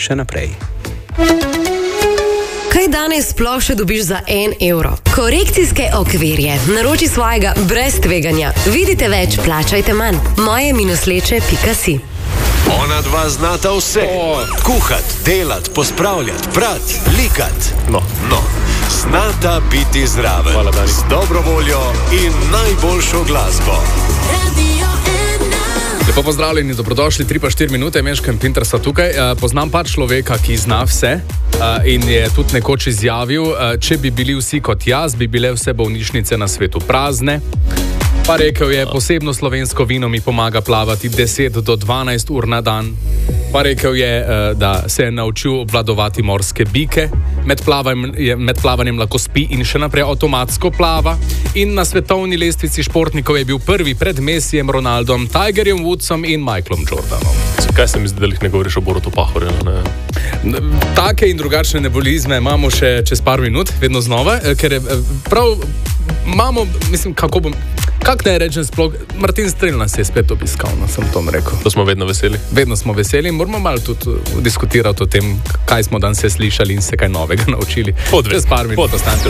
še naprej. Kaj danes sploh še dobiš za 1 evro? Korekcijske okvirje. Naroči svojega brez tveganja. Vidite več, plačajte manj. moje-leče.si. Ona dva znata vse. Kuhat, delat, pospravljat, prat, likat. No. Znata biti zraven. Hvala, Dani. Z dobro voljo in najboljšo glasbo. Lepo pozdravljeni, dobrodošli 3-4 minute, Meško in Pinter sta tukaj. Poznam pa človeka, ki zna vse in je tudi nekoč izjavil, če bi bili vsi kot jaz, bi bile vse bolnišnice na svetu prazne. Pa rekel je, posebno slovensko vino mi pomaga plavati 10 do 12 ur na dan. Pa rekel je, da se je naučil obvladovati morske bike, med plavanjem lahko spi in še naprej avtomatsko plava. In na svetovni lestvici športnikov je bil prvi pred Messijem, Ronaldom, Tigerjem Woodsom in Michaelom Jordanom. Kaj se mi zdi, da jih ne govoriš o Borutu Pahorju? Take in drugačne nebulizme imamo še čez par minut, vedno znova, ker prav imamo, mislim, kako ne rečem sploh, Martin Strel nas je spet obiskal, sem to rekel. To smo vedno veseli. Vedno smo veseli in moramo malo tudi diskutirati o tem, kaj smo danes slišali in se kaj novega naučili. Čez par minut ostanite